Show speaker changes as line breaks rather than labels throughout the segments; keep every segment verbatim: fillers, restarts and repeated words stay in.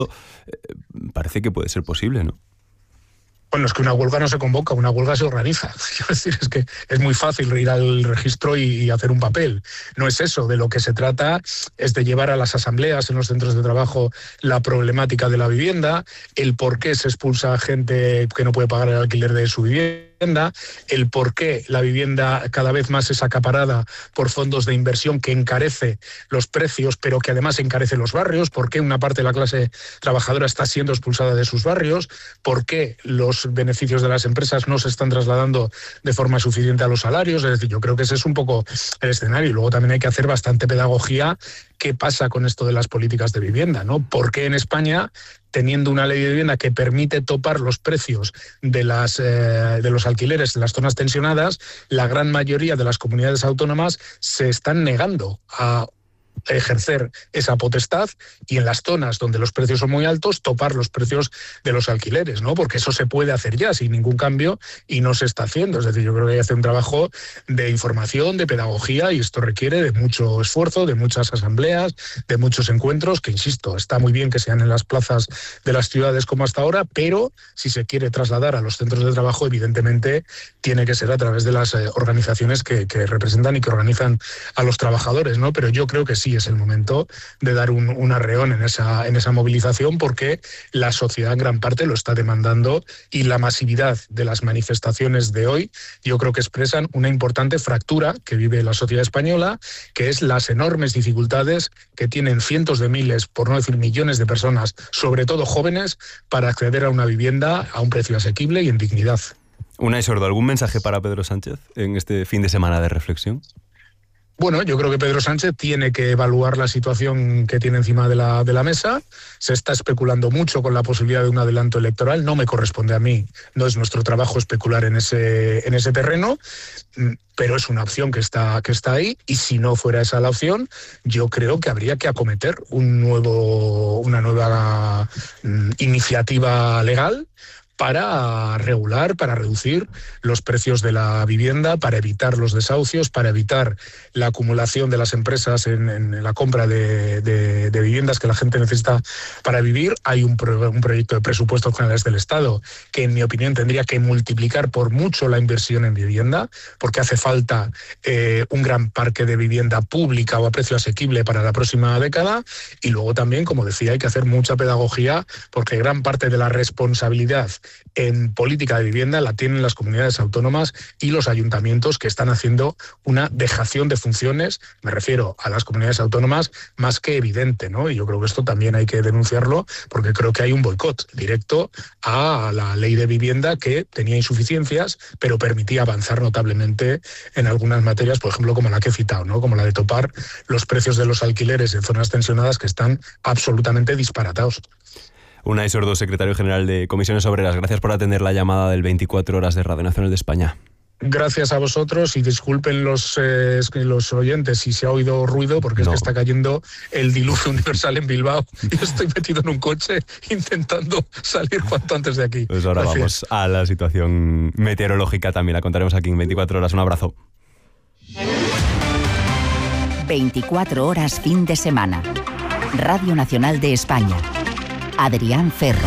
parece que puede ser posible, ¿no?
Bueno, es que una huelga no se convoca, una huelga se organiza. Quiero decir, es que es muy fácil ir al registro y, y hacer un papel. No es eso, de lo que se trata es de llevar a las asambleas en los centros de trabajo la problemática de la vivienda, el por qué se expulsa a gente que no puede pagar el alquiler de su vivienda, el por qué la vivienda cada vez más es acaparada por fondos de inversión que encarece los precios, pero que además encarece los barrios, por qué una parte de la clase trabajadora está siendo expulsada de sus barrios, por qué los beneficios de las empresas no se están trasladando de forma suficiente a los salarios. Es decir, yo creo que ese es un poco el escenario. Y luego también hay que hacer bastante pedagogía. ¿Qué pasa con esto de las políticas de vivienda, ¿no? ¿Por qué en España, teniendo una ley de vivienda que permite topar los precios de, las, eh, de los alquileres en las zonas tensionadas, la gran mayoría de las comunidades autónomas se están negando a ejercer esa potestad y en las zonas donde los precios son muy altos topar los precios de los alquileres, ¿no? Porque eso se puede hacer ya sin ningún cambio y no se está haciendo? Es decir, yo creo que hay que hacer un trabajo de información, de pedagogía, y esto requiere de mucho esfuerzo, de muchas asambleas, de muchos encuentros, que insisto, está muy bien que sean en las plazas de las ciudades como hasta ahora, pero si se quiere trasladar a los centros de trabajo, evidentemente tiene que ser a través de las eh, organizaciones que, que representan y que organizan a los trabajadores, ¿no? Pero yo creo que sí es el momento de dar un, un arreón en esa, en esa movilización, porque la sociedad en gran parte lo está demandando, y la masividad de las manifestaciones de hoy yo creo que expresan una importante fractura que vive la sociedad española, que es las enormes dificultades que tienen cientos de miles, por no decir millones de personas, sobre todo jóvenes, para acceder a una vivienda a un precio asequible y en dignidad.
Unai Sordo, ¿algún mensaje para Pedro Sánchez en este fin de semana de reflexión?
Bueno, yo creo que Pedro Sánchez tiene que evaluar la situación que tiene encima de la, de la mesa. Se está especulando mucho con la posibilidad de un adelanto electoral. No me corresponde a mí, no es nuestro trabajo especular en ese, en ese terreno, pero es una opción que está, que está ahí, y si no fuera esa la opción, yo creo que habría que acometer un nuevo, una nueva mm, iniciativa legal para regular, para reducir los precios de la vivienda, para evitar los desahucios, para evitar la acumulación de las empresas en, en la compra de, de, de viviendas que la gente necesita para vivir. Hay un, pro, un proyecto de presupuestos generales del Estado que, en mi opinión, tendría que multiplicar por mucho la inversión en vivienda, porque hace falta eh, un gran parque de vivienda pública o a precio asequible para la próxima década. Y luego también, como decía, hay que hacer mucha pedagogía, porque gran parte de la responsabilidad en política de vivienda la tienen las comunidades autónomas y los ayuntamientos, que están haciendo una dejación de funciones, me refiero a las comunidades autónomas, más que evidente, ¿no? Y yo creo que esto también hay que denunciarlo, porque creo que hay un boicot directo a la ley de vivienda, que tenía insuficiencias, pero permitía avanzar notablemente en algunas materias, por ejemplo, como la que he citado, ¿no? Como la de topar los precios de los alquileres en zonas tensionadas, que están absolutamente disparatados.
Unai Sordo, secretario general de Comisiones Obreras, gracias por atender la llamada del veinticuatro horas de Radio Nacional de España.
Gracias a vosotros, y disculpen los, eh, los oyentes si se ha oído ruido, porque no. Es que está cayendo el diluvio universal en Bilbao y estoy metido en un coche intentando salir cuanto antes de aquí.
Pues ahora Gracias. Vamos a la situación meteorológica también, la contaremos aquí en veinticuatro horas. Un abrazo.
veinticuatro horas fin de semana. Radio Nacional de España. Adrián Ferro.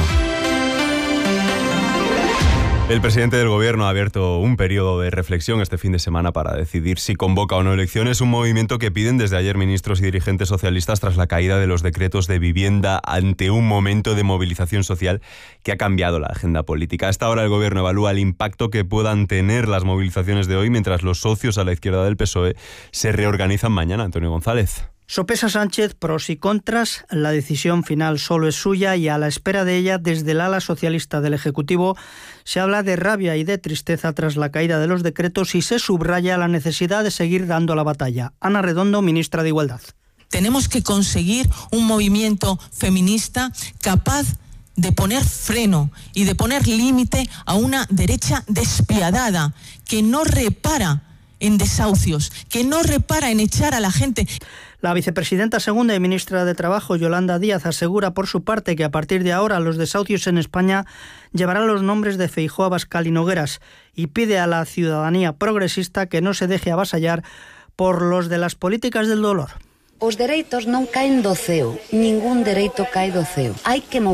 El presidente del Gobierno ha abierto un periodo de reflexión este fin de semana para decidir si convoca o no elecciones, un movimiento que piden desde ayer ministros y dirigentes socialistas tras la caída de los decretos de vivienda, ante un momento de movilización social que ha cambiado la agenda política. A esta hora el Gobierno evalúa el impacto que puedan tener las movilizaciones de hoy, mientras los socios a la izquierda del P S O E se reorganizan mañana. Antonio González.
Sopesa Sánchez pros y contras, la decisión final solo es suya, y a la espera de ella, desde el ala socialista del Ejecutivo, se habla de rabia y de tristeza tras la caída de los decretos, y se subraya la necesidad de seguir dando la batalla. Ana Redondo, ministra de Igualdad.
Tenemos que conseguir un movimiento feminista capaz de poner freno y de poner límite a una derecha despiadada que no repara en desahucios, que no repara en echar a la gente.
La vicepresidenta segunda y ministra de Trabajo, Yolanda Díaz, asegura por su parte que a partir de ahora los desahucios en España llevarán los nombres de Feijóo, Abascal y Nogueras, y pide a la ciudadanía progresista que no se deje avasallar por los de las políticas del dolor.
Os dereitos non caen do ceo, ningún dereito cae do ceo. Hai que